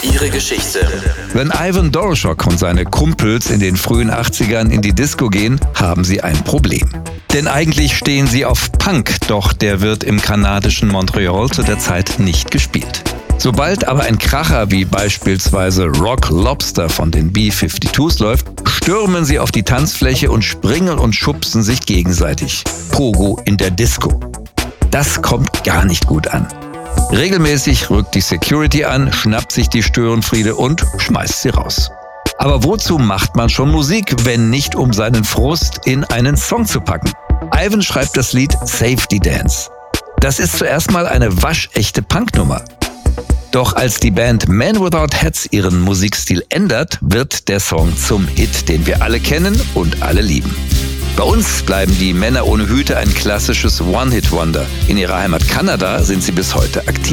ihre Geschichte. Wenn Ivan Doroschok und seine Kumpels in den frühen 80ern in die Disco gehen, haben sie ein Problem. Denn eigentlich stehen sie auf Punk, doch der wird im kanadischen Montreal zu der Zeit nicht gespielt. Sobald aber ein Kracher wie beispielsweise Rock Lobster von den B-52s läuft, stürmen sie auf die Tanzfläche und springen und schubsen sich gegenseitig. Pogo in der Disco. Das kommt gar nicht gut an. Regelmäßig rückt die Security an, schnappt sich die Störenfriede und schmeißt sie raus. Aber wozu macht man schon Musik, wenn nicht um seinen Frust in einen Song zu packen? Ivan schreibt das Lied Safety Dance. Das ist zuerst mal eine waschechte Punknummer. Doch als die Band Man Without Hats ihren Musikstil ändert, wird der Song zum Hit, den wir alle kennen und alle lieben. Bei uns bleiben die Männer ohne Hüte ein klassisches One-Hit-Wonder. In ihrer Heimat Kanada sind sie bis heute aktiv.